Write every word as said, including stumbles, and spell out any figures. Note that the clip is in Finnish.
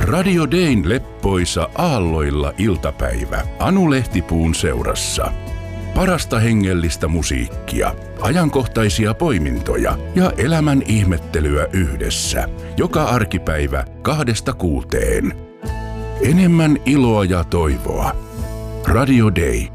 Radio Dayn leppoisa aalloilla iltapäivä Anu Lehtipuun seurassa. Parasta hengellistä musiikkia, ajankohtaisia poimintoja ja elämän ihmettelyä yhdessä. Joka arkipäivä kahdesta kuuteen. Enemmän iloa ja toivoa. Radio Day.